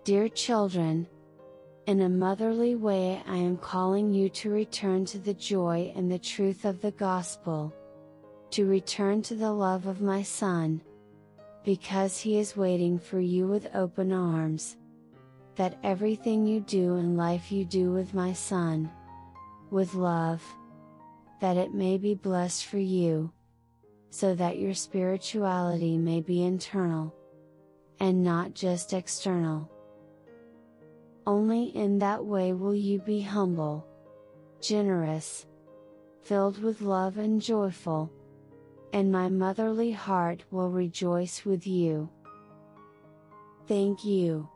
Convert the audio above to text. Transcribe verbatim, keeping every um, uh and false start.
Dear children, in a motherly way I am calling you to return to the joy and the truth of the Gospel. To return to the love of my Son. Because He is waiting for you with open arms. That everything you do in life you do with my Son. With love. That it may be blessed for you. So that your spirituality may be internal. And not just external. Only in that way will you be humble, generous, filled with love and joyful, and my motherly heart will rejoice with you. Thank you.